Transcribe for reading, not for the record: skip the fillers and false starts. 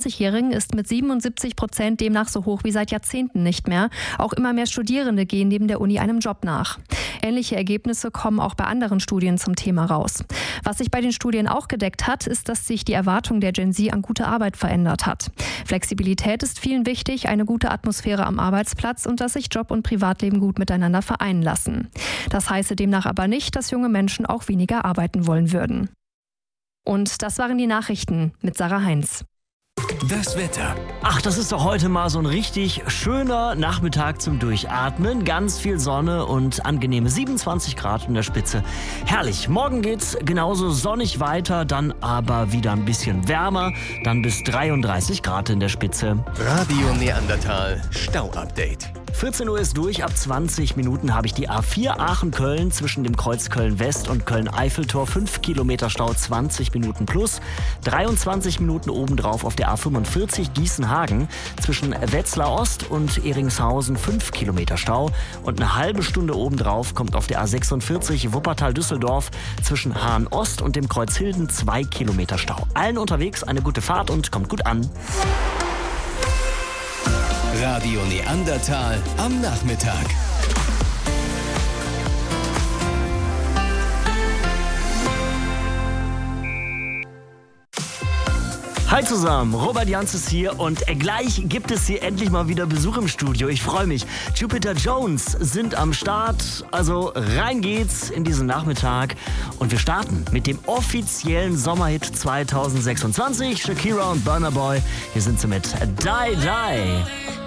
20-Jährigen ist mit 77% demnach so hoch wie seit Jahrzehnten nicht mehr. Auch immer mehr Studierende gehen neben der Uni einem Job nach. Ähnliche Ergebnisse kommen auch bei anderen Studien zum Thema raus. Was sich bei den Studien auch gedeckt hat, ist, dass sich die Erwartung der Gen Z an gute Arbeit verändert hat. Flexibilität ist vielen wichtig, eine gute Atmosphäre am Arbeitsplatz und dass sich Job und Privatleben gut miteinander vereinen lassen. Das heiße demnach aber nicht, dass junge Menschen auch weniger arbeiten wollen würden. Und das waren die Nachrichten mit Sarah Heinz. Das Wetter. Ach, das ist doch heute mal so ein richtig schöner Nachmittag zum Durchatmen. Ganz viel Sonne und angenehme 27 Grad in der Spitze. Herrlich. Morgen geht's genauso sonnig weiter, dann aber wieder ein bisschen wärmer. Dann bis 33 Grad in der Spitze. Radio Neandertal Stau-Update. 14 Uhr ist durch, ab 20 Minuten habe ich die A4 Aachen-Köln zwischen dem Kreuz Köln-West und Köln-Eiffeltor 5 Kilometer Stau, 20 Minuten plus. 23 Minuten obendrauf auf der A45 Gießen-Hagen zwischen Wetzlar Ost und Eringshausen 5 Kilometer Stau. Und eine halbe Stunde obendrauf kommt auf der A46 Wuppertal-Düsseldorf zwischen Hahn Ost und dem Kreuz Hilden 2 Kilometer Stau. Allen unterwegs eine gute Fahrt und kommt gut an. Radio Neandertal am Nachmittag. Hi zusammen, Robert Janz ist hier und gleich gibt es hier endlich mal wieder Besuch im Studio. Ich freue mich. Jupiter Jones sind am Start, also rein geht's in diesen Nachmittag. Und wir starten mit dem offiziellen Sommerhit 2026, Shakira und Burna Boy. Hier sind sie mit Die Die.